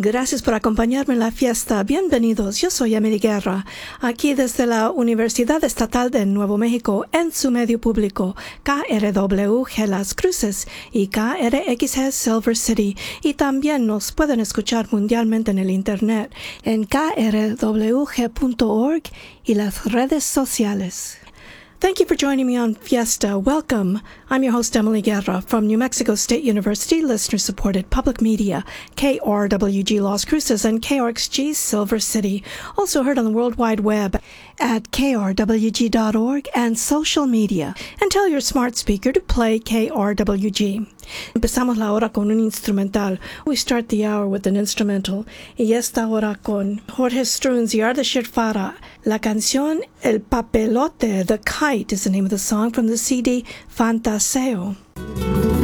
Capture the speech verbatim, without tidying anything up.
Gracias por acompañarme en la fiesta. Bienvenidos. Yo soy Emily Guerra, aquí desde la Universidad Estatal de Nuevo México en su medio público, K R W G Las Cruces y K R X G Silver City. Y también nos pueden escuchar mundialmente en el Internet en K R W G punto org y las redes sociales. Thank you for joining me on Fiesta. Welcome. I'm your host, Emily Guerra, from New Mexico State University, listener-supported public media, K R W G Las Cruces and K R X G Silver City. Also heard on the World Wide Web at K R W G dot org and social media. And tell your smart speaker to play K R W G. Empezamos la hora con un instrumental. We start the hour with an instrumental. Y esta hora con Jorge Struns y Ardeshir Farah. La canción El Papelote, The Kite, is the name of the song from the C D Fantaseo.